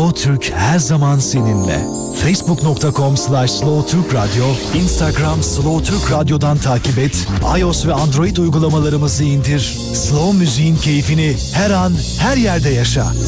Slow Türk her zaman seninle. Facebook.com/Slow Türk Radyo, Instagram Slow Türk Radyo'dan takip et, iOS ve Android uygulamalarımızı indir. Slow müziğin keyfini her an, her yerde yaşa.